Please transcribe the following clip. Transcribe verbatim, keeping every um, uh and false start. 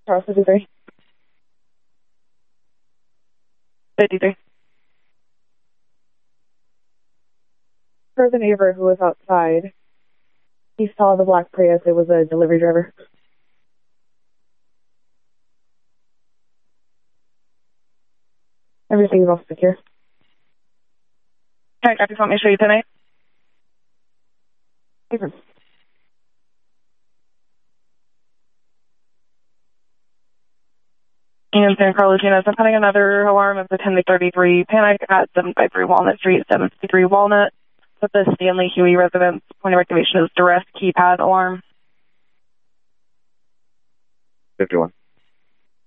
Charles fifty-three. fifty-three. For the neighbor who was outside, he saw the black Prius. It was a delivery driver. Everything's all secure. All right, copy. Want me to show you tonight? Paper. And San Carlos, you know, I'm putting another alarm of the ten thirty-three panic at seven fifty-three Walnut Street, seven fifty-three Walnut. With the Stanley Huey residence. Point of activation is duress keypad alarm. fifty-one.